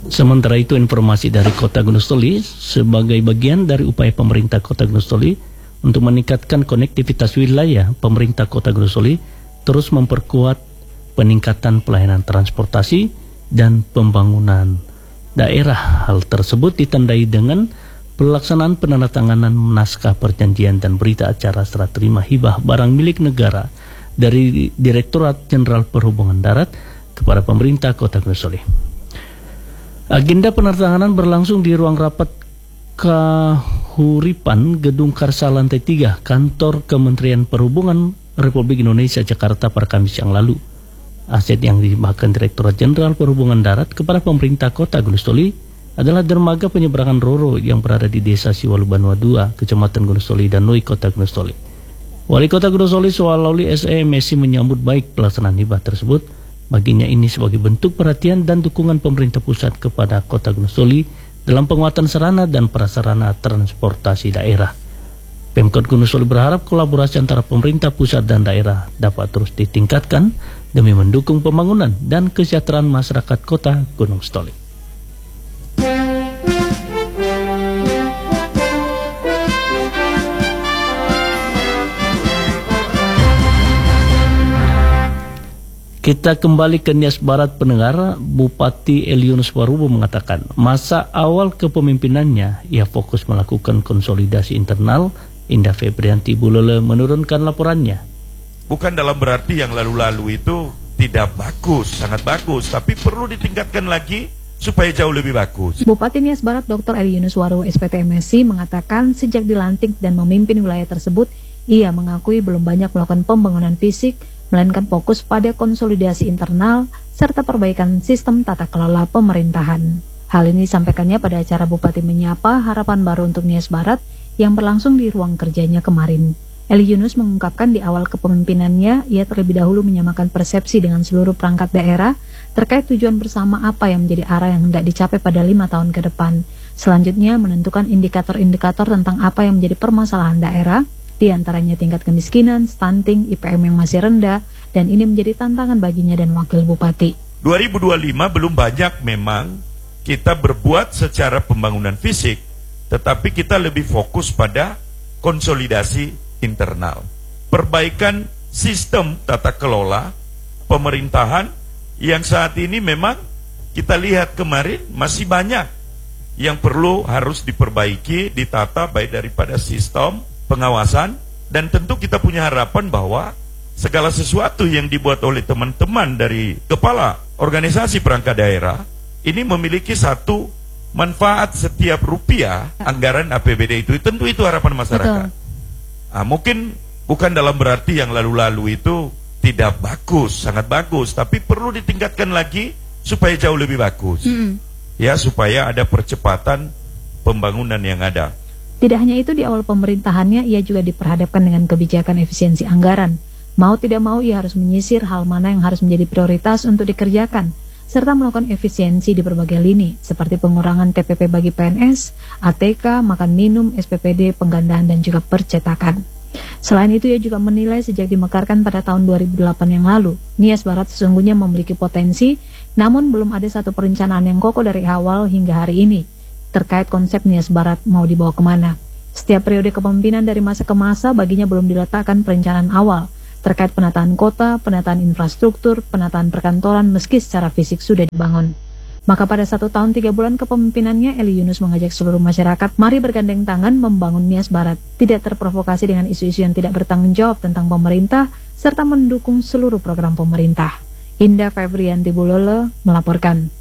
Sementara itu, informasi dari Kota Gunung Sitoli sebagai bagian dari upaya pemerintah Kota Gunung Sitoli untuk meningkatkan konektivitas wilayah, pemerintah Kota Gunung Sitoli terus memperkuat peningkatan pelayanan transportasi dan pembangunan daerah. Hal tersebut ditandai dengan pelaksanaan penandatanganan naskah perjanjian dan berita acara serah terima hibah barang milik negara dari Direktorat Jenderal Perhubungan Darat kepada pemerintah Kota Gunung Sitoli. Agenda penandatanganan berlangsung di ruang rapat Kahuripan Gedung Karsa lantai 3 Kantor Kementerian Perhubungan Republik Indonesia Jakarta pada Kamis yang lalu. Aset yang dihibahkan Direktorat Jenderal Perhubungan Darat kepada pemerintah Kota Gunung Sitoli adalah dermaga penyeberangan Roro yang berada di Desa Siwalubanua 2, Kecamatan Gunung Sitoli, Danui, Kota Gunung Sitoli. Wali Kota Gunung Sitoli Suwalauli SE Messi menyambut baik pelaksanaan hibah tersebut. Baginya ini sebagai bentuk perhatian dan dukungan pemerintah pusat kepada Kota Gunung Sitoli dalam penguatan sarana dan prasarana transportasi daerah. Pemkot Gunung Sitoli berharap kolaborasi antara pemerintah pusat dan daerah dapat terus ditingkatkan demi mendukung pembangunan dan kesejahteraan masyarakat Kota Gunung Sitoli. Kita kembali ke Nias Barat pendengar. Bupati Eli Yunus Warubo mengatakan masa awal kepemimpinannya ia fokus melakukan konsolidasi internal. Indah Febrianti Bulele menurunkan laporannya. Bukan dalam berarti yang lalu-lalu itu tidak bagus, sangat bagus, tapi perlu ditingkatkan lagi supaya jauh lebih bagus. Bupati Nias Barat Dr. Eli Yunus Warubo SPT MSI mengatakan sejak dilantik dan memimpin wilayah tersebut, ia mengakui belum banyak melakukan pembangunan fisik, melainkan fokus pada konsolidasi internal serta perbaikan sistem tata kelola pemerintahan. Hal ini disampaikannya pada acara Bupati Menyapa Harapan Baru untuk Nias Barat yang berlangsung di ruang kerjanya kemarin. Eli Yunus mengungkapkan di awal kepemimpinannya, ia terlebih dahulu menyamakan persepsi dengan seluruh perangkat daerah terkait tujuan bersama apa yang menjadi arah yang hendak dicapai pada 5 tahun ke depan. Selanjutnya menentukan indikator-indikator tentang apa yang menjadi permasalahan daerah, di antaranya tingkat kemiskinan, stunting, IPM yang masih rendah, dan ini menjadi tantangan baginya dan wakil bupati. 2025 belum banyak memang kita berbuat secara pembangunan fisik, tetapi kita lebih fokus pada konsolidasi internal. Perbaikan sistem tata kelola pemerintahan yang saat ini memang kita lihat kemarin masih banyak yang perlu harus diperbaiki, ditata baik daripada sistem pengawasan, dan tentu kita punya harapan bahwa segala sesuatu yang dibuat oleh teman-teman dari kepala organisasi perangkat daerah ini memiliki satu manfaat setiap rupiah anggaran APBD itu. Tentu itu harapan masyarakat. Nah, mungkin bukan dalam berarti yang lalu-lalu itu tidak bagus, sangat bagus, tapi perlu ditingkatkan lagi supaya jauh lebih bagus. Ya, supaya ada percepatan pembangunan yang ada. Tidak hanya itu, di awal pemerintahannya ia juga diperhadapkan dengan kebijakan efisiensi anggaran. Mau tidak mau ia harus menyisir hal mana yang harus menjadi prioritas untuk dikerjakan, serta melakukan efisiensi di berbagai lini, seperti pengurangan TPP bagi PNS, ATK, makan minum, SPPD, penggandaan, dan juga percetakan. Selain itu, ia juga menilai sejak dimekarkan pada tahun 2008 yang lalu, Nias Barat sesungguhnya memiliki potensi, namun belum ada satu perencanaan yang kokoh dari awal hingga hari ini terkait konsep Nias Barat mau dibawa kemana. Setiap periode kepemimpinan dari masa ke masa baginya belum diletakkan perencanaan awal terkait penataan kota, penataan infrastruktur, penataan perkantoran meski secara fisik sudah dibangun. Maka pada 1 tahun 3 bulan kepemimpinannya, Eli Yunus mengajak seluruh masyarakat mari bergandeng tangan membangun Nias Barat, tidak terprovokasi dengan isu-isu yang tidak bertanggung jawab tentang pemerintah serta mendukung seluruh program pemerintah. Indah Febrianti Bulele melaporkan.